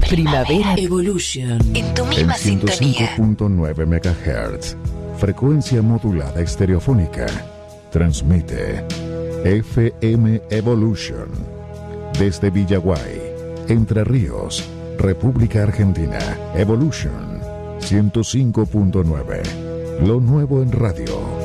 Primavera Evolution. En tu misma sintonía. 105.9 MHz. Frecuencia modulada estereofónica. Transmite FM Evolution. Desde Villaguay, Entre Ríos, República Argentina. Evolution 105.9. Lo nuevo en radio.